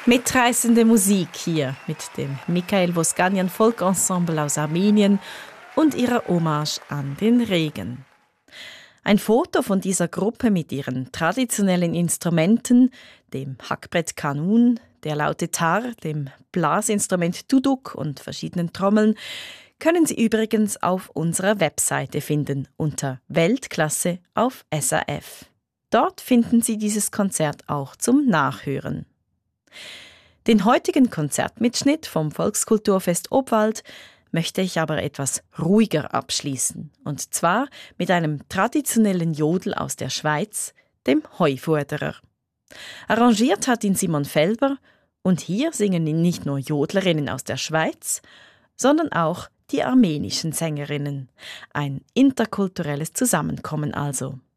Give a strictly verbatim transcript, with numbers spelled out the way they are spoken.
Mitreißende Musik hier mit dem Mikhail Vosganjan Folkensemble aus Armenien und ihrer Hommage an den Regen. Ein Foto von dieser Gruppe mit ihren traditionellen Instrumenten, dem Hackbrett Kanun, der Laute Tar, dem Blasinstrument Duduk und verschiedenen Trommeln, können Sie übrigens auf unserer Webseite finden unter Weltklasse auf S R F. Dort finden Sie dieses Konzert auch zum Nachhören. Den heutigen Konzertmitschnitt vom Volkskulturfest Obwald möchte ich aber etwas ruhiger abschließen. Und zwar mit einem traditionellen Jodel aus der Schweiz, dem Heufuderer. Arrangiert hat ihn Simon Felber und hier singen ihn nicht nur Jodlerinnen aus der Schweiz, sondern auch die armenischen Sängerinnen. Ein interkulturelles Zusammenkommen also.